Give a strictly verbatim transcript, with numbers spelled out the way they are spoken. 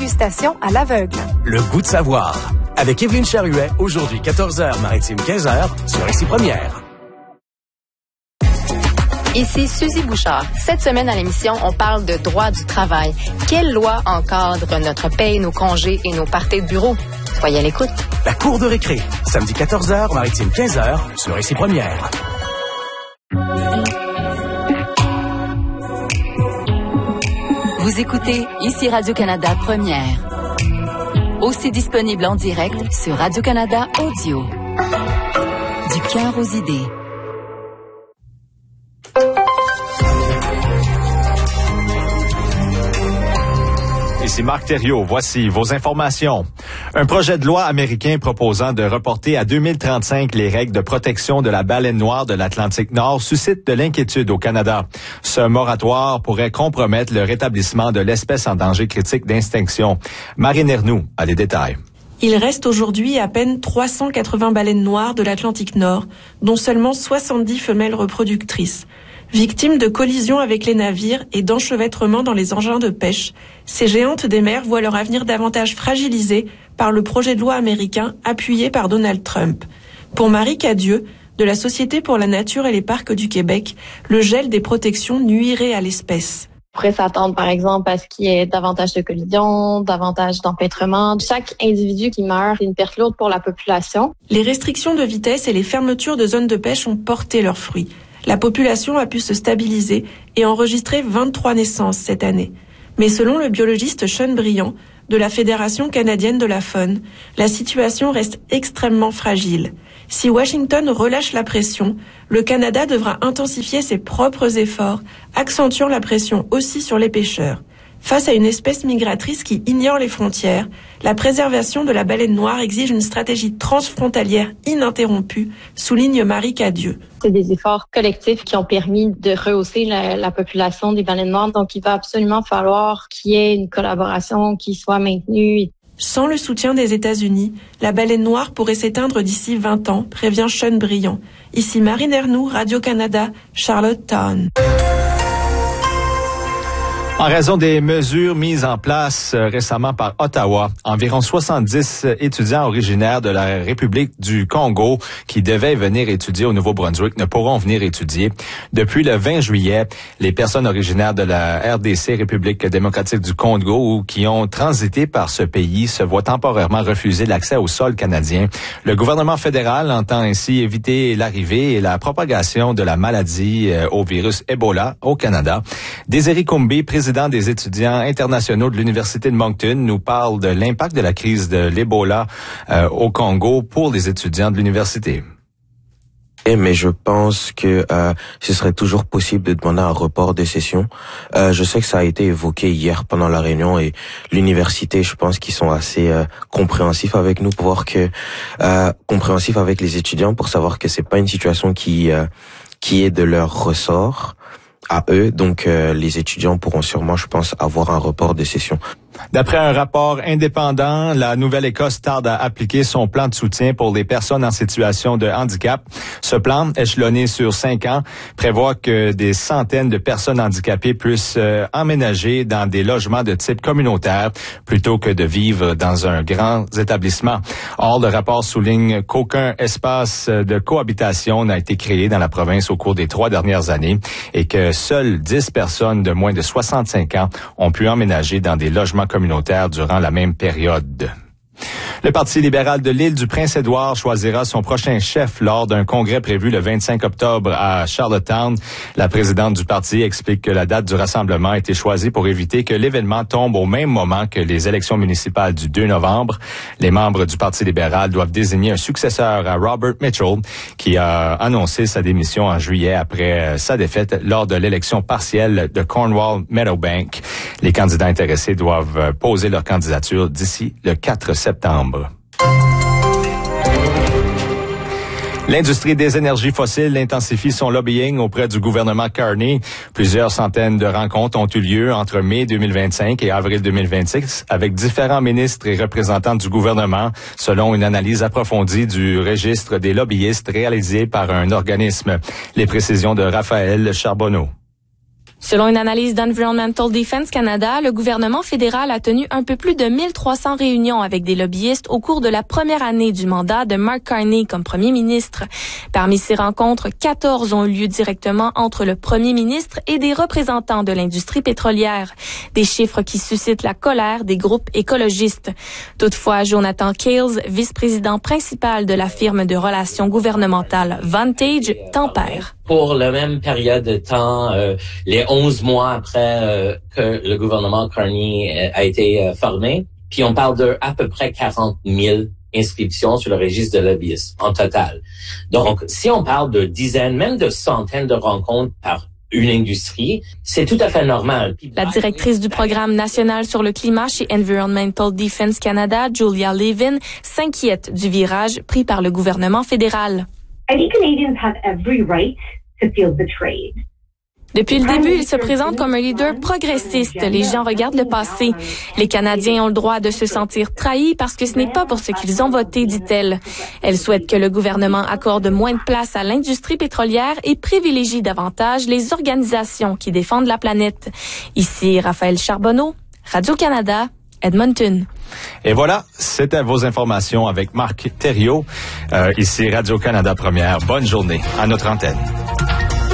dégustation à l'aveugle. Le goût de savoir. Avec Evelyne Charuet, aujourd'hui quatorze heures, Maritime quinze heures, sur Ici Première. Ici Suzy Bouchard. Cette semaine à l'émission, on parle de droit du travail. Quelle loi encadre notre paye, nos congés et nos parties de bureau? Soyez à l'écoute. La cour de récré, samedi quatorze heures, Maritime quinze heures, sur Ici Première. Vous écoutez Ici Radio-Canada Première. Aussi disponible en direct sur Radio-Canada Audio. Du cœur aux idées. Ici Marc Thériault, voici vos informations. Un projet de loi américain proposant de reporter à deux mille trente-cinq les règles de protection de la baleine noire de l'Atlantique Nord suscite de l'inquiétude au Canada. Ce moratoire pourrait compromettre le rétablissement de l'espèce en danger critique d'extinction. Marine Ernoult a les détails. Il reste aujourd'hui à peine trois cent quatre-vingts baleines noires de l'Atlantique Nord, dont seulement soixante-dix femelles reproductrices. Victimes de collisions avec les navires et d'enchevêtrements dans les engins de pêche, ces géantes des mers voient leur avenir davantage fragilisé par le projet de loi américain appuyé par Donald Trump. Pour Marie Cadieux, de la Société pour la nature et les parcs du Québec, le gel des protections nuirait à l'espèce. On pourrait s'attendre, par exemple, à ce qu'il y ait davantage de collisions, davantage d'empêtrements. Chaque individu qui meurt, c'est une perte lourde pour la population. Les restrictions de vitesse et les fermetures de zones de pêche ont porté leurs fruits. La population a pu se stabiliser et enregistrer vingt-trois naissances cette année. Mais selon le biologiste Sean Brillant, de la Fédération canadienne de la faune, la situation reste extrêmement fragile. Si Washington relâche la pression, le Canada devra intensifier ses propres efforts, accentuant la pression aussi sur les pêcheurs. Face à une espèce migratrice qui ignore les frontières, la préservation de la baleine noire exige une stratégie transfrontalière ininterrompue, souligne Marie Cadieux. C'est des efforts collectifs qui ont permis de rehausser la, la population des baleines noires. Donc, il va absolument falloir qu'il y ait une collaboration qui soit maintenue. Sans le soutien des États-Unis, la baleine noire pourrait s'éteindre d'ici vingt ans, prévient Sean Brillant. Ici Marine Ernoult, Radio-Canada, Charlottetown. En raison des mesures mises en place euh, récemment par Ottawa, environ soixante-dix étudiants originaires de la République du Congo qui devaient venir étudier au Nouveau-Brunswick ne pourront venir étudier. Depuis le vingt juillet, les personnes originaires de la R D C, République démocratique du Congo, ou qui ont transité par ce pays, se voient temporairement refuser l'accès au sol canadien. Le gouvernement fédéral entend ainsi éviter l'arrivée et la propagation de la maladie euh, au virus Ebola au Canada. Désiré Coumbi, président des étudiants internationaux de l'Université de Moncton, nous parle de l'impact de la crise de l'Ebola euh, au Congo pour les étudiants de l'université. Mais je pense que euh, ce serait toujours possible de demander un report des sessions. Euh, je sais que ça a été évoqué hier pendant la réunion et l'université, je pense qu'ils sont assez euh, compréhensifs avec nous pour voir que euh, compréhensifs avec les étudiants pour savoir que c'est pas une situation qui euh, qui est de leur ressort à eux. Donc euh, les étudiants pourront sûrement, je pense, avoir un report des sessions. D'après un rapport indépendant, la Nouvelle-Écosse tarde à appliquer son plan de soutien pour les personnes en situation de handicap. Ce plan, échelonné sur cinq ans, prévoit que des centaines de personnes handicapées puissent euh, emménager dans des logements de type communautaire plutôt que de vivre dans un grand établissement. Or, le rapport souligne qu'aucun espace de cohabitation n'a été créé dans la province au cours des trois dernières années et que seules dix personnes de moins de soixante-cinq ans ont pu emménager dans des logements communautaire durant la même période. Le Parti libéral de l'île du Prince-Édouard choisira son prochain chef lors d'un congrès prévu le vingt-cinq octobre à Charlottetown. La présidente du parti explique que la date du rassemblement a été choisie pour éviter que l'événement tombe au même moment que les élections municipales du deux novembre. Les membres du Parti libéral doivent désigner un successeur à Robert Mitchell, qui a annoncé sa démission en juillet après sa défaite lors de l'élection partielle de Cornwall-Meadowbank. Les candidats intéressés doivent poser leur candidature d'ici le quatre septembre. L'industrie des énergies fossiles intensifie son lobbying auprès du gouvernement Carney. Plusieurs centaines de rencontres ont eu lieu entre mai deux mille vingt-cinq et avril deux mille vingt-six avec différents ministres et représentants du gouvernement, selon une analyse approfondie du registre des lobbyistes réalisé par un organisme. Les précisions de Raphaël Charbonneau. Selon une analyse d'Environmental Defense Canada, le gouvernement fédéral a tenu un peu plus de mille trois cents réunions avec des lobbyistes au cours de la première année du mandat de Mark Carney comme premier ministre. Parmi ces rencontres, quatorze ont eu lieu directement entre le premier ministre et des représentants de l'industrie pétrolière. Des chiffres qui suscitent la colère des groupes écologistes. Toutefois, Jonathan Kales, vice-président principal de la firme de relations gouvernementales Vantage, tempère. Pour la même période de temps, euh, les onze mois après euh, que le gouvernement Carney a été euh, formé, puis on parle de à peu près quarante mille inscriptions sur le registre de lobbyistes en total. Donc, si on parle de dizaines, même de centaines de rencontres par une industrie, c'est tout à fait normal. La directrice du programme national sur le climat chez Environmental Defense Canada, Julia Levin, s'inquiète du virage pris par le gouvernement fédéral. I think Canadians have every right to feel betrayed. Depuis le début, il se présente comme un leader progressiste. Les gens regardent le passé. Les Canadiens ont le droit de se sentir trahis parce que ce n'est pas pour ce qu'ils ont voté, dit-elle. Elle souhaite que le gouvernement accorde moins de place à l'industrie pétrolière et privilégie davantage les organisations qui défendent la planète. Ici, Raphaël Charbonneau, Radio-Canada, Edmonton. Et voilà, c'était vos informations avec Marc Thériault. Euh, ici Radio-Canada Première. Bonne journée à notre antenne.